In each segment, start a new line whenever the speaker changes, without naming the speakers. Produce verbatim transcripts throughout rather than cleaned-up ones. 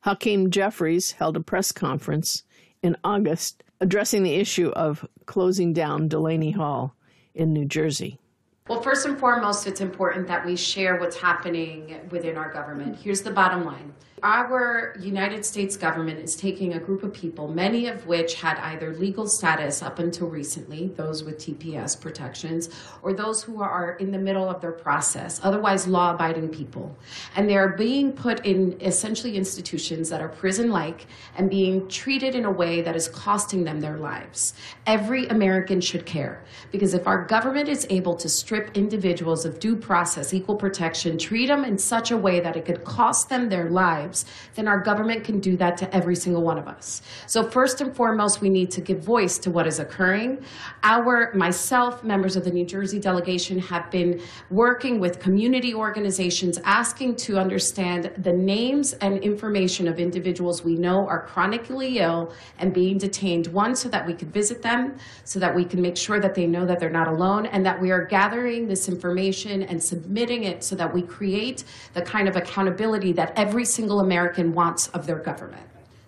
Hakeem Jeffries held a press conference in August addressing the issue of closing down Delaney Hall in New Jersey.
Well, first and foremost, it's important that we share what's happening within our government. Here's the bottom line. Our United States government is taking a group of people, many of which had either legal status up until recently, those with T P S protections, or those who are in the middle of their process, otherwise law-abiding people. And they're being put in essentially institutions that are prison-like and being treated in a way that is costing them their lives. Every American should care, because if our government is able to strip individuals of due process, equal protection, treat them in such a way that it could cost them their lives, then our government can do that to every single one of us. So first and foremost, we need to give voice to what is occurring. Our, myself, members of the New Jersey delegation have been working with community organizations, asking to understand the names and information of individuals we know are chronically ill and being detained. One, so that we could visit them, so that we can make sure that they know that they're not alone, and that we are gathering this information and submitting it so that we create the kind of accountability that every single American wants of their government.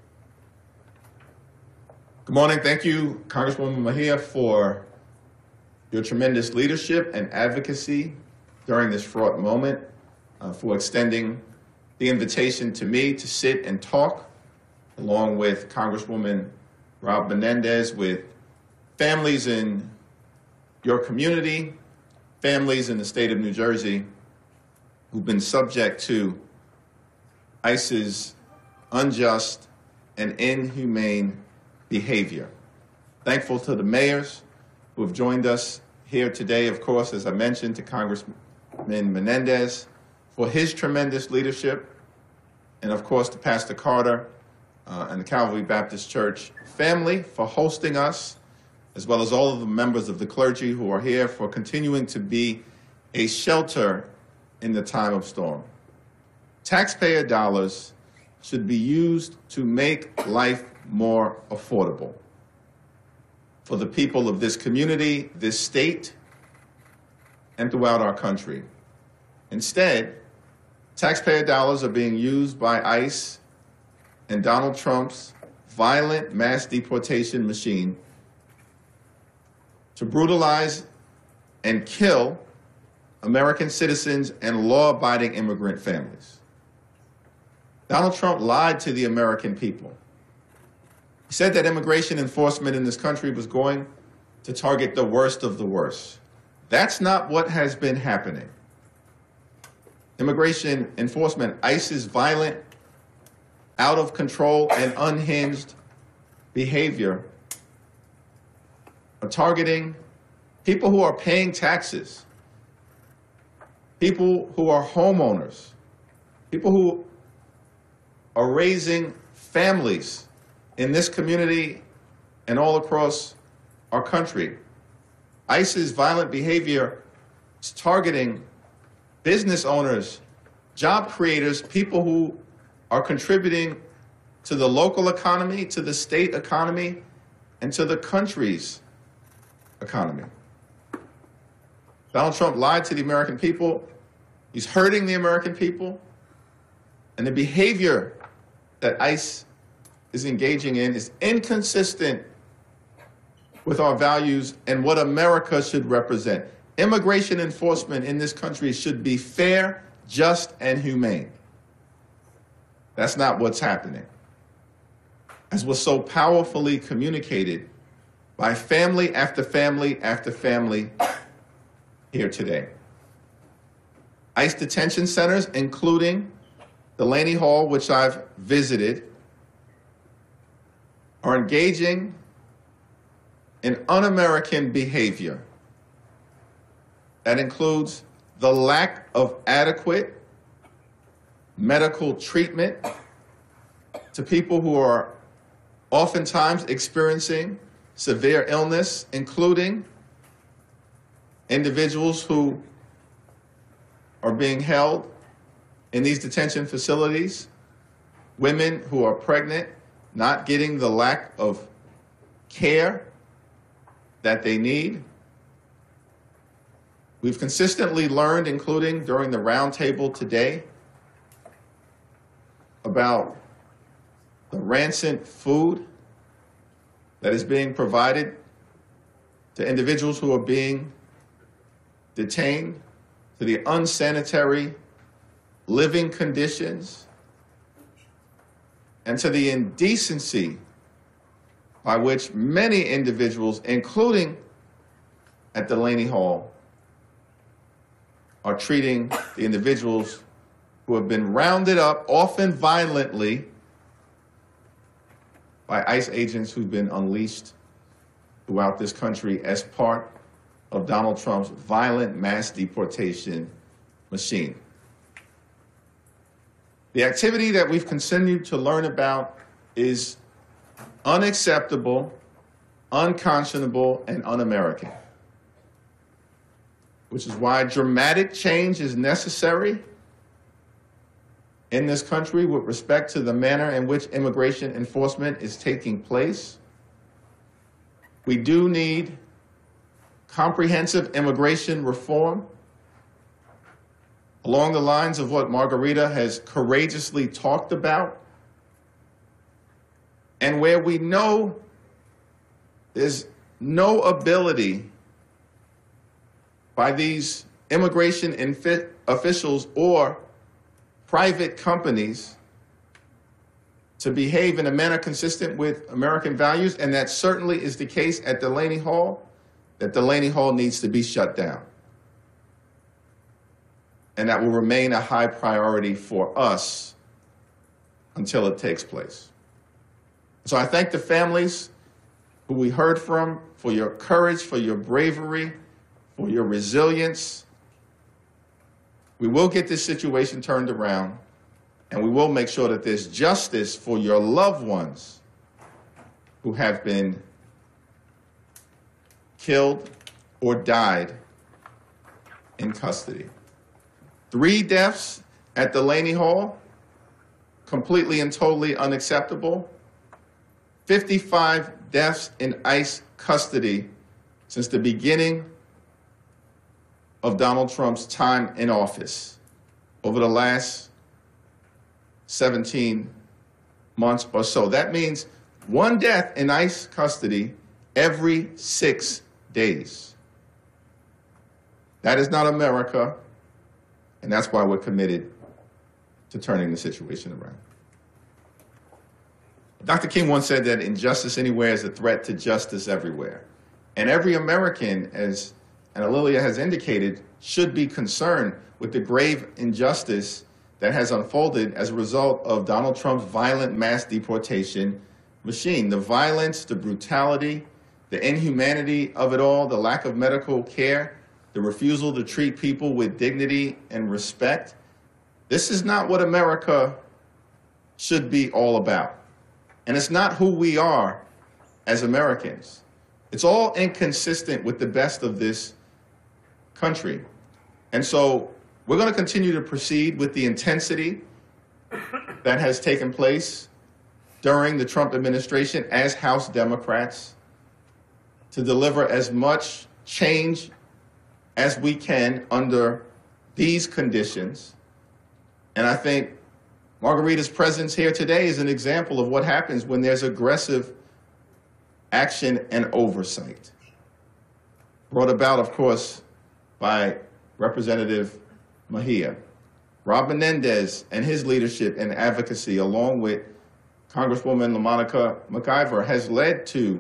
Good morning. Thank you, Congresswoman Mejia, for your tremendous leadership and advocacy during this fraught moment, uh, for extending the invitation to me to sit and talk, along with Congresswoman Rob Menendez, with families in your community, families in the state of New Jersey who've been subject to ICE's unjust and inhumane behavior. Thankful to the mayors who have joined us here today, of course, as I mentioned, to Congressman Menendez for his tremendous leadership, and of course to Pastor Carter uh, and the Calvary Baptist Church family for hosting us, as well as all of the members of the clergy who are here for continuing to be a shelter in the time of storm. Taxpayer dollars should be used to make life more affordable for the people of this community, this state, and throughout our country. Instead, taxpayer dollars are being used by ICE and Donald Trump's violent mass deportation machine to brutalize and kill American citizens and law-abiding immigrant families. Donald Trump lied to the American people. He said that immigration enforcement in this country was going to target the worst of the worst. That's not what has been happening. Immigration enforcement, ICE's violent, out of control, and unhinged behavior are targeting people who are paying taxes, people who are homeowners, people who are raising families in this community and all across our country. ICE's violent behavior is targeting business owners, job creators, people who are contributing to the local economy, to the state economy, and to the country's economy. Donald Trump lied to the American people. He's hurting the American people. And the behavior that ICE is engaging in is inconsistent with our values and what America should represent. Immigration enforcement in this country should be fair, just, and humane. That's not what's happening. As was so powerfully communicated by family after family after family here today. ICE detention centers, including Delaney Hall, which I've visited, are engaging in un-American behavior. That includes the lack of adequate medical treatment to people who are oftentimes experiencing severe illness, including individuals who are being held in these detention facilities, women who are pregnant, not getting the lack of care that they need. We've consistently learned, including during the roundtable today, about the rancid food that is being provided to individuals who are being detained, to the unsanitary living conditions, and to the indecency by which many individuals, including at Delaney Hall, are treating the individuals who have been rounded up, often violently, by ICE agents who've been unleashed throughout this country as part of Donald Trump's violent mass deportation machine. The activity that we've continued to learn about is unacceptable, unconscionable, and un-American, which is why dramatic change is necessary in this country with respect to the manner in which immigration enforcement is taking place. We do need comprehensive immigration reform along the lines of what Margarita has courageously talked about, and where we know there's no ability by these immigration infi- officials or private companies to behave in a manner consistent with American values, and that certainly is the case at Delaney Hall, that Delaney Hall needs to be shut down. And that will remain a high priority for us until it takes place. So I thank the families who we heard from for your courage, for your bravery, for your resilience. We will get this situation turned around, and we will make sure that there's justice for your loved ones who have been killed or died in custody. Three deaths at Delaney Hall, completely and totally unacceptable. fifty-five deaths in ICE custody since the beginning of Donald Trump's time in office over the last seventeen months or so. That means one death in ICE custody every six days. That is not America, and that's why we're committed to turning the situation around. Doctor King once said that injustice anywhere is a threat to justice everywhere. And every American, as Anna Lilia has indicated, should be concerned with the grave injustice that has unfolded as a result of Donald Trump's violent mass deportation machine. The violence, the brutality, the inhumanity of it all, the lack of medical care, the refusal to treat people with dignity and respect. This is not what America should be all about. And it's not who we are as Americans. It's all inconsistent with the best of this country. And so we're going to continue to proceed with the intensity that has taken place during the Trump administration as House Democrats to deliver as much change as we can under these conditions. And I think Margarita's presence here today is an example of what happens when there's aggressive action and oversight. Brought about, of course, by Representative Mejia. Rob Menendez and his leadership and advocacy, along with Congresswoman LaMonica McIver, has led to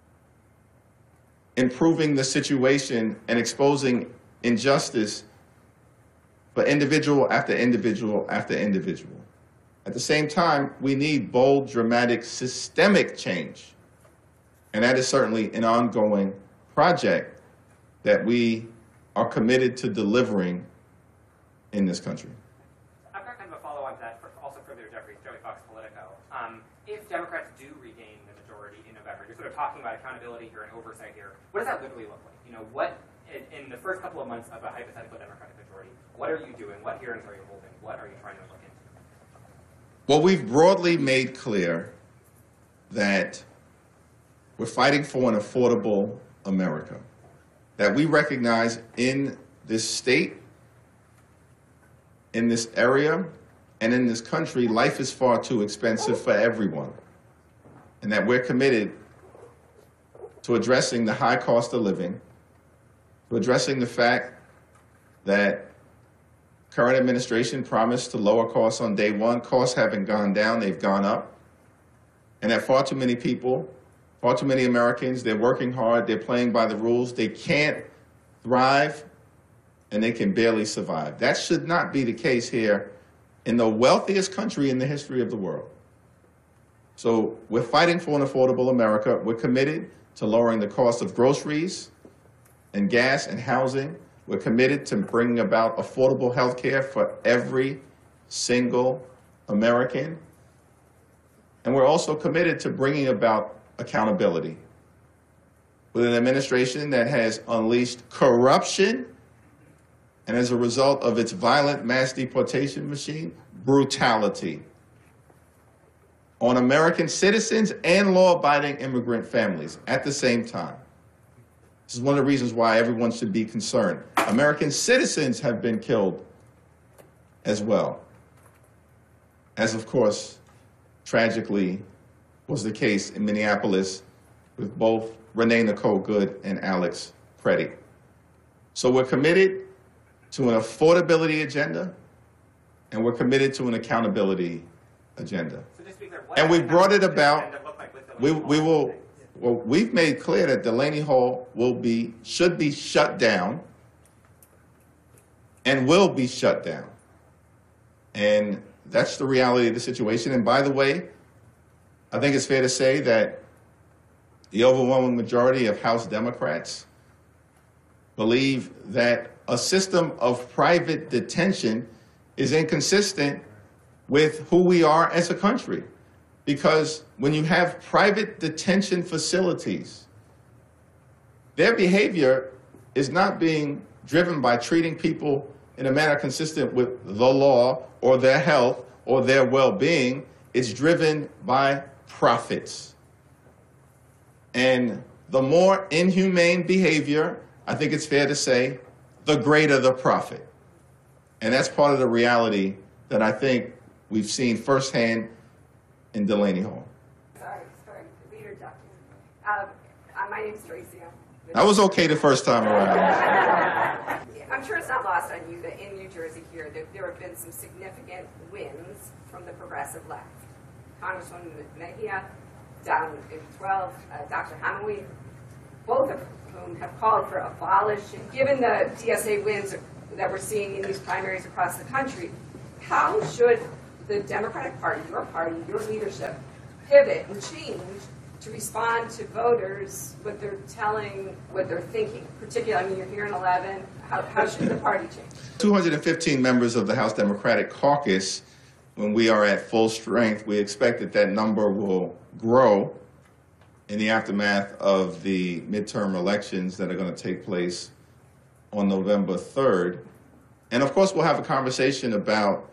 improving the situation and exposing injustice for individual after individual after individual. At the same time, we need bold, dramatic, systemic change. And that is certainly an ongoing project that we are committed to delivering in this country.
I've got kind of a follow-on to that, for, also for their Jeffrey, Joey Fox, Politico. Um, if Democrats do regain the majority in November, you're sort of talking about accountability here and oversight here. What does that literally look like? You know, what, in, in the first couple of months of a hypothetical Democratic majority, what are you doing? What hearings are you holding? What are you trying to look into?
Well, we've broadly made clear that we're fighting for an affordable America, that we recognize in this state, in this area, and in this country, life is far too expensive for everyone. and that we're committed to addressing the high cost of living, to addressing the fact that current administration promised to lower costs on day one. Costs haven't gone down, they've gone up. And that far too many people, far too many Americans, they're working hard, they're playing by the rules, they can't thrive, and they can barely survive. That should not be the case here in the wealthiest country in the history of the world. So we're fighting for an affordable America. We're committed to lowering the cost of groceries and gas and housing. We're committed to bringing about affordable health care for every single American. And we're also committed to bringing about accountability. With an administration that has unleashed corruption, and as a result of its violent mass deportation machine, brutality on American citizens and law-abiding immigrant families at the same time. This is one of the reasons why everyone should be concerned. American citizens have been killed as well, as of course, tragically was the case in Minneapolis with both Renee Nicole Good and Alex Preddy. So we're committed to an affordability agenda, and we're committed to an accountability agenda.
So just to be clear, what
And we brought it about,
like
we, we will, well, we've made clear that Delaney Hall will be, should be shut down and will be shut down. And that's the reality of the situation. And by the way, I think it's fair to say that the overwhelming majority of House Democrats believe that a system of private detention is inconsistent with who we are as a country. Because when you have private detention facilities, their behavior is not being driven by treating people in a manner consistent with the law or their health or their well-being. It's driven by profits. And the more inhumane behavior, I think it's fair to say, the greater the profit. And that's part of the reality that I think we've seen firsthand in Delaney Hall.
Sorry, sorry, leader document. Um, uh, my name's Tracy.
That was okay the first time around.
I'm sure it's not lost on you that in New Jersey here, there, there have been some significant wins from the progressive left. Congresswoman Mejia, down in twelve, uh, Doctor Hamawui, both of whom have called for abolishing. Given the D S A wins that we're seeing in these primaries across the country, how should the Democratic Party, your party, your leadership, pivot and change to respond to voters, what they're telling, what they're thinking? Particularly, I mean, you're here in eleven. How, how should the party change?
two hundred fifteen members of the House Democratic Caucus, when we are at full strength, we expect that that number will grow in the aftermath of the midterm elections that are going to take place on November third. And of course, we'll have a conversation about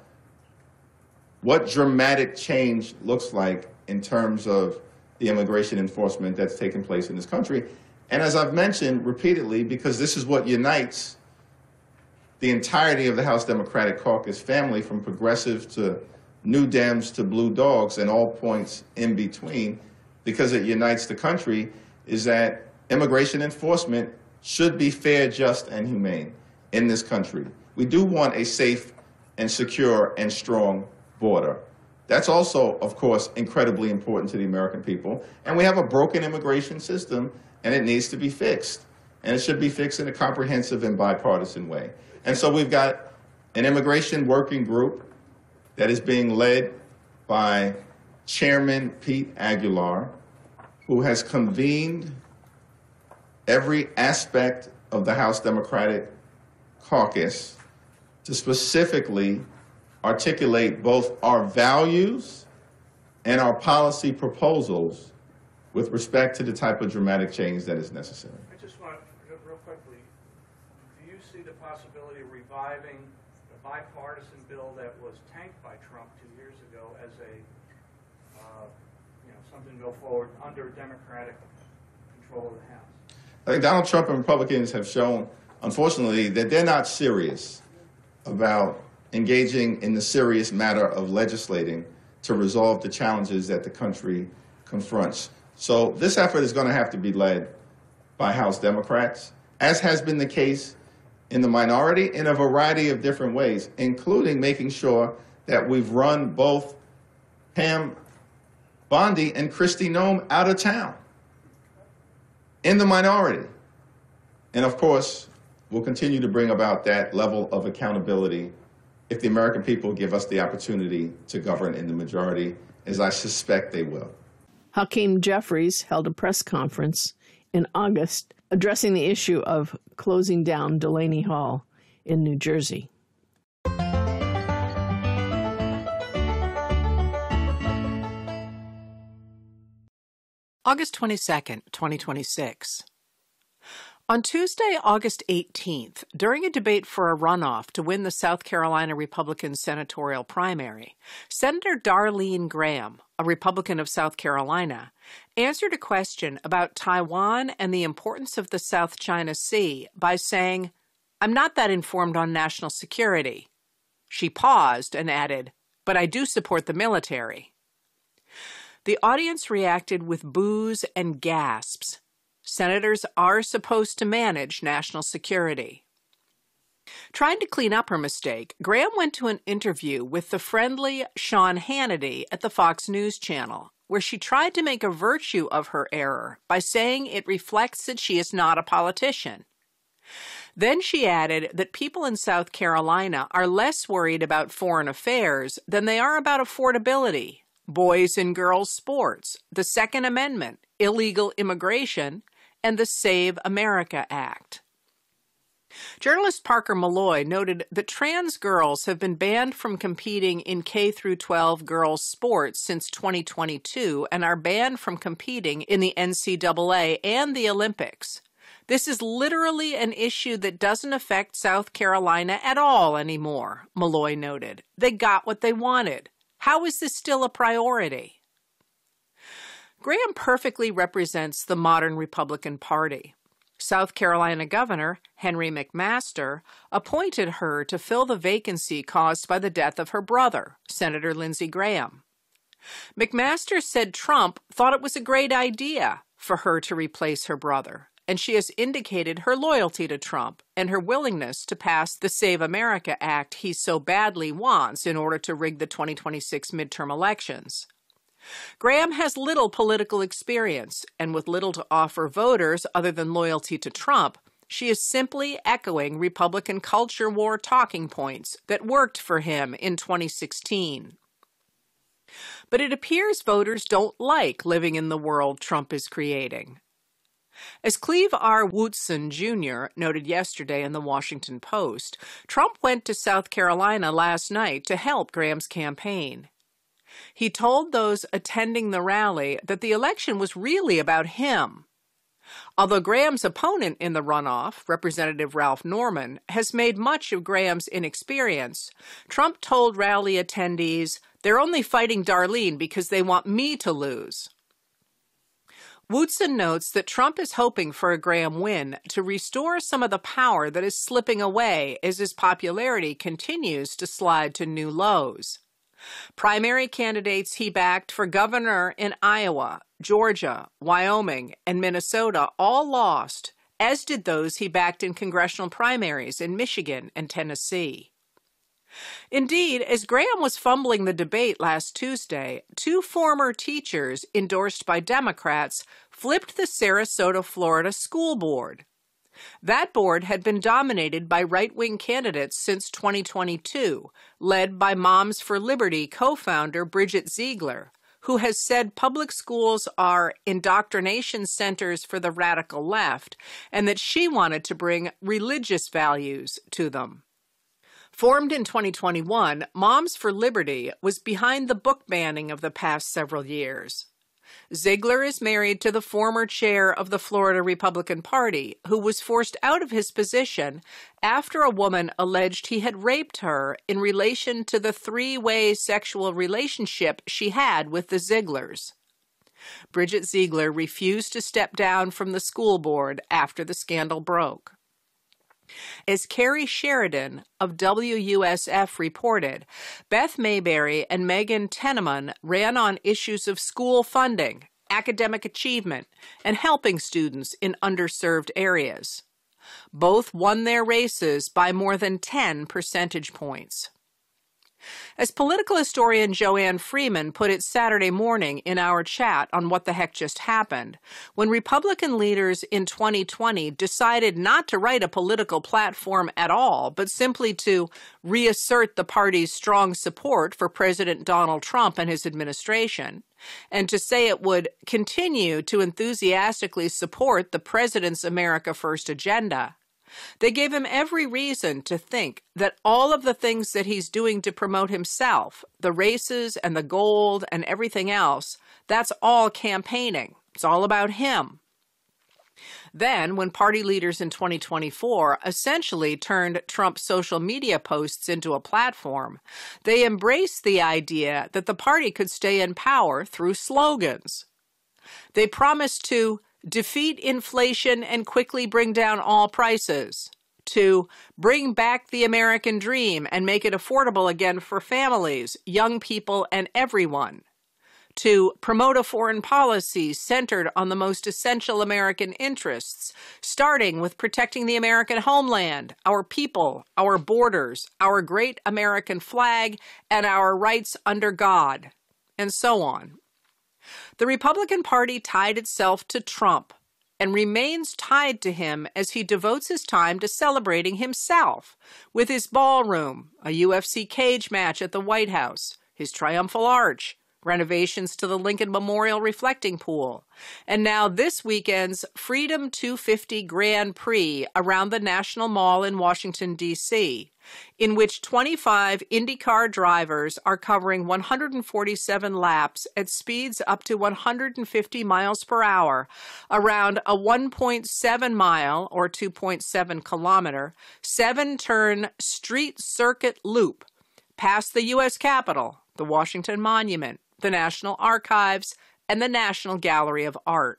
what dramatic change looks like in terms of the immigration enforcement that's taking place in this country. And as I've mentioned repeatedly, because this is what unites the entirety of the House Democratic Caucus family, from progressive to New Dems to Blue Dogs and all points in between, because it unites the country, is that immigration enforcement should be fair, just, and humane in this country. We do want a safe and secure and strong border. That's also, of course, incredibly important to the American people. And we have a broken immigration system, and it needs to be fixed. And it should be fixed in a comprehensive and bipartisan way. And so we've got an immigration working group that is being led by Chairman Pete Aguilar, who has convened every aspect of the House Democratic Caucus to specifically articulate both our values and our policy proposals with respect to the type of dramatic change that is necessary.
I just want to, real quickly, do you see the possibility of reviving the bipartisan bill that was tanked by Trump two years ago as a, uh, you know, something to go forward under Democratic control of the House?
I think Donald Trump and Republicans have shown, unfortunately, that they're not serious about engaging in the serious matter of legislating to resolve the challenges that the country confronts. So this effort is going to have to be led by House Democrats, as has been the case in the minority in a variety of different ways, including making sure that we've run both Pam Bondi and Kristi Noem out of town in the minority. And of course, we'll continue to bring about that level of accountability if the American people give us the opportunity to govern in the majority, as I suspect they will.
Hakeem Jeffries held a press conference in August addressing the issue of closing down Delaney Hall in New Jersey.
August twenty-second, twenty twenty-six. On Tuesday, August eighteenth, during a debate for a runoff to win the South Carolina Republican senatorial primary, Senator Darlene Graham, a Republican of South Carolina, answered a question about Taiwan and the importance of the South China Sea by saying, "I'm not that informed on national security." She paused and added, "But I do support the military." The audience reacted with boos and gasps. Senators are supposed to manage national security. Trying to clean up her mistake, Graham went to an interview with the friendly Sean Hannity at the Fox News Channel, where she tried to make a virtue of her error by saying it reflects that she is not a politician. Then she added that people in South Carolina are less worried about foreign affairs than they are about affordability, boys and girls sports, the Second Amendment, illegal immigration, and the Save America Act. Journalist Parker Malloy noted that trans girls have been banned from competing in K through twelve girls sports since twenty twenty-two and are banned from competing in the N C double A and the Olympics. This is literally an issue that doesn't affect South Carolina at all anymore, Malloy noted. They got what they wanted. How is this still a priority? Graham perfectly represents the modern Republican Party. South Carolina Governor Henry McMaster appointed her to fill the vacancy caused by the death of her brother, Senator Lindsey Graham. McMaster said Trump thought it was a great idea for her to replace her brother, and she has indicated her loyalty to Trump and her willingness to pass the Save America Act he so badly wants in order to rig the twenty twenty-six midterm elections. Graham has little political experience, and with little to offer voters other than loyalty to Trump, she is simply echoing Republican culture war talking points that worked for him in twenty sixteen. But it appears voters don't like living in the world Trump is creating. As Cleve R. Wootson, Junior noted yesterday in the Washington Post, Trump went to South Carolina last night to help Graham's campaign. He told those attending the rally that the election was really about him. Although Graham's opponent in the runoff, Representative Ralph Norman, has made much of Graham's inexperience, Trump told rally attendees, "They're only fighting Darlene because they want me to lose." Wootson notes that Trump is hoping for a Graham win to restore some of the power that is slipping away as his popularity continues to slide to new lows. Primary candidates he backed for governor in Iowa, Georgia, Wyoming, and Minnesota all lost, as did those he backed in congressional primaries in Michigan and Tennessee. Indeed, as Graham was fumbling the debate last Tuesday, two former teachers endorsed by Democrats flipped the Sarasota, Florida school board. That board had been dominated by right-wing candidates since twenty twenty-two, led by Moms for Liberty co-founder Bridget Ziegler, who has said public schools are indoctrination centers for the radical left and that she wanted to bring religious values to them. Formed in twenty twenty-one, Moms for Liberty was behind the book banning of the past several years. Ziegler is married to the former chair of the Florida Republican Party, who was forced out of his position after a woman alleged he had raped her in relation to the three-way sexual relationship she had with the Zieglers. Bridget Ziegler refused to step down from the school board after the scandal broke. As Carrie Sheridan of W U S F reported, Beth Mayberry and Megan Tenneman ran on issues of school funding academic achievement, and helping students in underserved areas. Both won their races by more than ten percentage points. As political historian Joanne Freeman put it Saturday morning in our chat on What the Heck Just Happened, when Republican leaders in twenty twenty decided not to write a political platform at all, but simply to reassert the party's strong support for President Donald Trump and his administration, and to say it would continue to enthusiastically support the president's America First agenda, they gave him every reason to think that all of the things that he's doing to promote himself, the races and the gold and everything else, that's all campaigning. It's all about him. Then, when party leaders in twenty twenty-four essentially turned Trump's social media posts into a platform, they embraced the idea that the party could stay in power through slogans. They promised to defeat inflation and quickly bring down all prices, to bring back the American dream and make it affordable again for families, young people, and everyone, to promote a foreign policy centered on the most essential American interests, starting with protecting the American homeland, our people, our borders, our great American flag, and our rights under God, and so on. The Republican Party tied itself to Trump and remains tied to him as he devotes his time to celebrating himself with his ballroom, a U F C cage match at the White House, his triumphal arch, renovations to the Lincoln Memorial reflecting pool, and now this weekend's Freedom two fifty Grand Prix around the National Mall in Washington, D C, in which twenty-five IndyCar drivers are covering one hundred forty-seven laps at speeds up to one hundred fifty miles per hour around a one point seven mile or two point seven kilometer seven-turn street circuit loop past the U S Capitol, the Washington Monument, the National Archives, and the National Gallery of Art.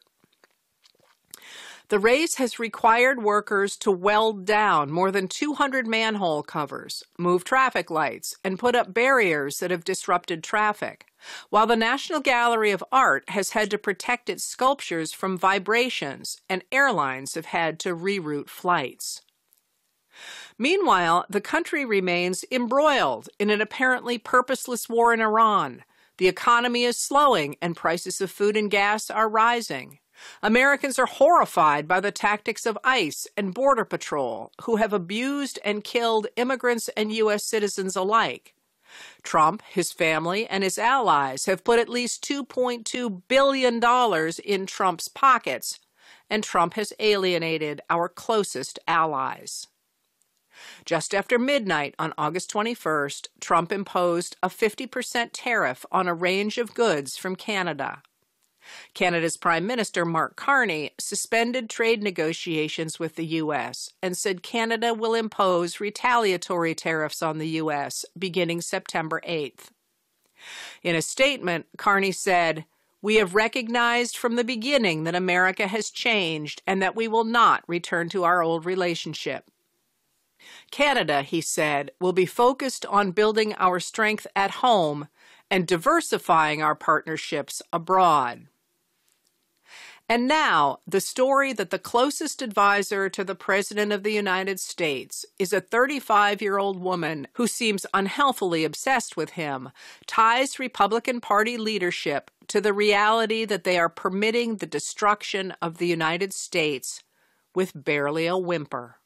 The race has required workers to weld down more than two hundred manhole covers, move traffic lights, and put up barriers that have disrupted traffic, while the National Gallery of Art has had to protect its sculptures from vibrations, and airlines have had to reroute flights. Meanwhile, the country remains embroiled in an apparently purposeless war in Iran. The economy is slowing, and prices of food and gas are rising. Americans are horrified by the tactics of ICE and Border Patrol, who have abused and killed immigrants and U S citizens alike. Trump, his family, and his allies have put at least two point two billion dollars in Trump's pockets, and Trump has alienated our closest allies. Just after midnight on August twenty-first, Trump imposed a fifty percent tariff on a range of goods from Canada. Canada's Prime Minister, Mark Carney, suspended trade negotiations with the U S and said Canada will impose retaliatory tariffs on the U S beginning September eighth. In a statement, Carney said, "We have recognized from the beginning that America has changed and that we will not return to our old relationship. Canada," he said, "will be focused on building our strength at home and diversifying our partnerships abroad." And now, the story that the closest advisor to the President of the United States is a thirty-five-year-old woman who seems unhealthily obsessed with him, ties Republican Party leadership to the reality that they are permitting the destruction of the United States with barely a whimper.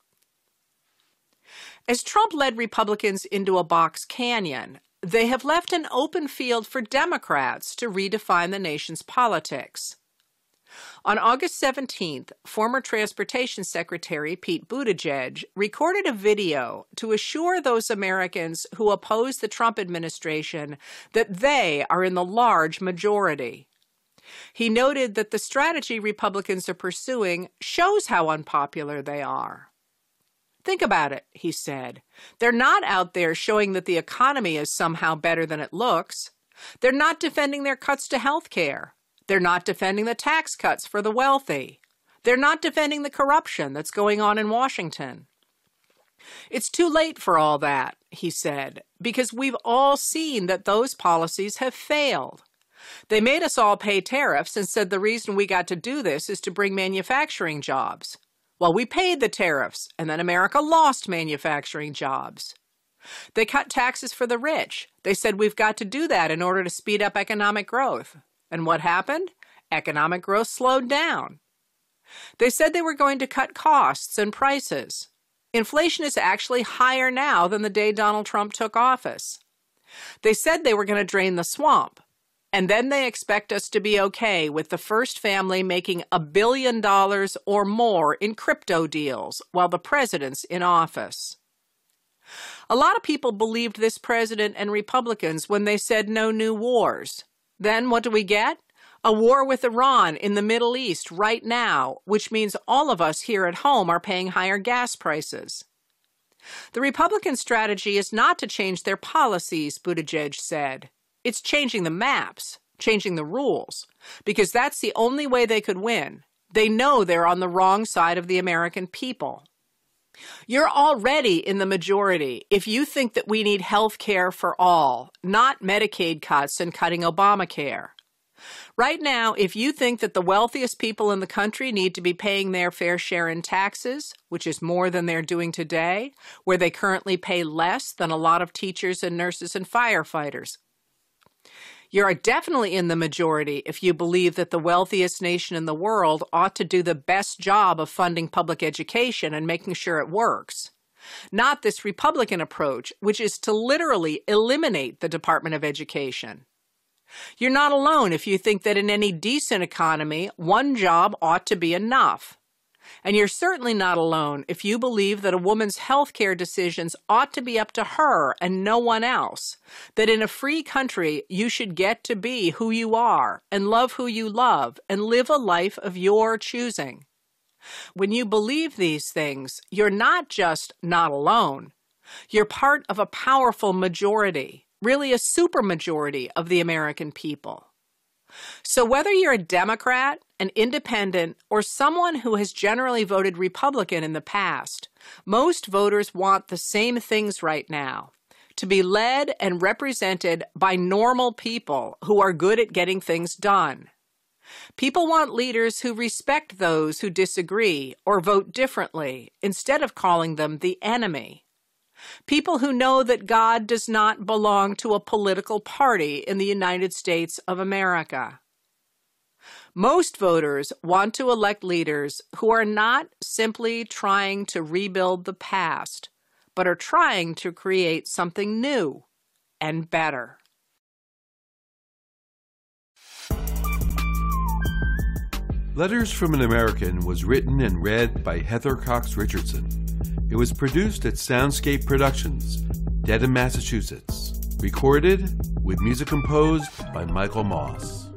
As Trump led Republicans into a box canyon, they have left an open field for Democrats to redefine the nation's politics. On August seventeenth, former Transportation Secretary Pete Buttigieg recorded a video to assure those Americans who oppose the Trump administration that they are in the large majority. He noted that the strategy Republicans are pursuing shows how unpopular they are. "Think about it," he said. "They're not out there showing that the economy is somehow better than it looks. They're not defending their cuts to health care. They're not defending the tax cuts for the wealthy. They're not defending the corruption that's going on in Washington. It's too late for all that," he said, "because we've all seen that those policies have failed. They made us all pay tariffs and said the reason we got to do this is to bring manufacturing jobs. Well, we paid the tariffs, and then America lost manufacturing jobs. They cut taxes for the rich. They said we've got to do that in order to speed up economic growth. And what happened? Economic growth slowed down. They said they were going to cut costs and prices. Inflation is actually higher now than the day Donald Trump took office. They said they were going to drain the swamp. And then they expect us to be okay with the first family making a billion dollars or more in crypto deals while the president's in office. A lot of people believed this president and Republicans when they said no new wars. Then what do we get? A war with Iran in the Middle East right now, which means all of us here at home are paying higher gas prices. The Republican strategy is not to change their policies, Buttigieg said. It's changing the maps, changing the rules, because that's the only way they could win. They know they're on the wrong side of the American people. You're already in the majority if you think that we need health care for all, not Medicaid cuts and cutting Obamacare. Right now, if you think that the wealthiest people in the country need to be paying their fair share in taxes, which is more than they're doing today, where they currently pay less than a lot of teachers and nurses and firefighters, you're definitely in the majority if you believe that the wealthiest nation in the world ought to do the best job of funding public education and making sure it works. Not this Republican approach, which is to literally eliminate the Department of Education. You're not alone if you think that in any decent economy, one job ought to be enough. And you're certainly not alone if you believe that a woman's health care decisions ought to be up to her and no one else, that in a free country you should get to be who you are and love who you love and live a life of your choosing. When you believe these things, you're not just not alone. You're part of a powerful majority, really a supermajority of the American people. So whether you're a Democrat, an independent, or someone who has generally voted Republican in the past, most voters want the same things right now: to be led and represented by normal people who are good at getting things done. People want leaders who respect those who disagree or vote differently instead of calling them the enemy. People who know that God does not belong to a political party in the United States of America. Most voters want to elect leaders who are not simply trying to rebuild the past, but are trying to create something new and better.
Letters from an American was written and read by Heather Cox Richardson. It was produced at Soundscape Productions, Dedham, Massachusetts. Recorded with music composed by Michael Moss.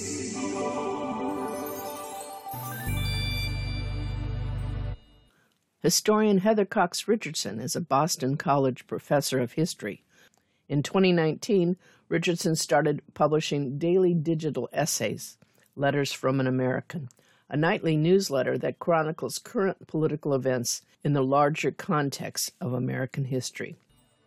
Historian Heather Cox Richardson is a Boston College professor of history. In twenty nineteen, Richardson started publishing daily digital essays, Letters from an American, a nightly newsletter that chronicles current political events in the larger context of American history.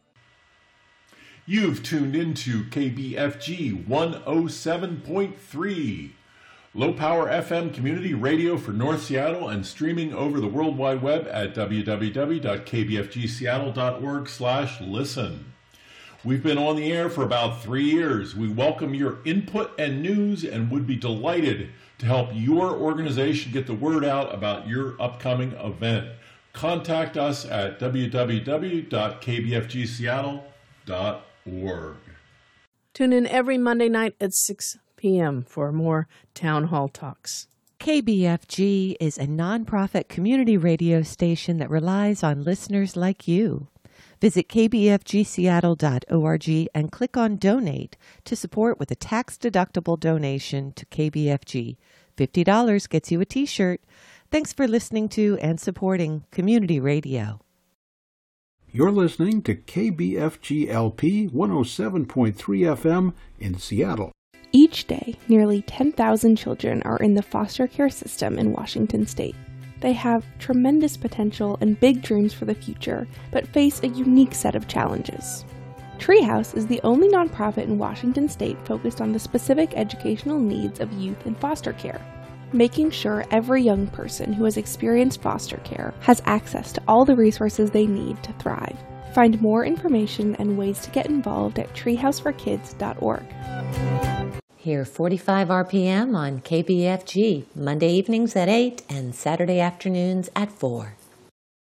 You've tuned into K B F G one oh seven point three, low-power F M community radio for North Seattle and streaming over the World Wide Web at w w w dot k b f g seattle dot org slash listen. We've been on the air for about three years. We welcome your input and news and would be delighted to help your organization get the word out about your upcoming event. Contact us at w w w dot k b f g seattle dot org.
Tune in every Monday night at six p.m. for more Town Hall Talks.
K B F G is a nonprofit community radio station that relies on listeners like you. Visit k b f g seattle dot org and click on Donate to support with a tax-deductible donation to K B F G. fifty dollars gets you a t-shirt. Thanks for listening to and supporting community radio.
You're listening to K B F G L P one oh seven point three F M in Seattle.
Each day, nearly ten thousand children are in the foster care system in Washington state. They have tremendous potential and big dreams for the future, but face a unique set of challenges. Treehouse is the only nonprofit in Washington state focused on the specific educational needs of youth in foster care, making sure every young person who has experienced foster care has access to all the resources they need to thrive. Find more information and ways to get involved at treehouse for kids dot org.
Hear forty-five R P M on K B F G, Monday evenings at eight and Saturday afternoons at four.